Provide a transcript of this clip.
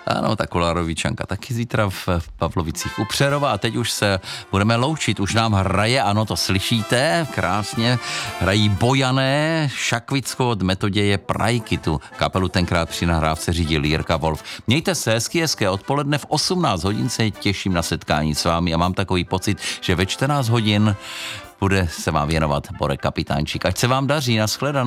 Ano, ta Kolarovičanka taky zítra v Pavlovicích u Přerova a teď už se budeme loučit, už nám hraje, ano, to slyšíte, krásně, hrají Bojané, Šakvicko od Metoděje Prajky, tu kapelu tenkrát při nahrávce řídil Jirka Wolf. Mějte se hezké odpoledne, v 18 hodin se těším na setkání s vámi a mám takový pocit, že ve 14 hodin bude se vám věnovat Borek Kapitánčík. Ať se vám daří, nashledanou.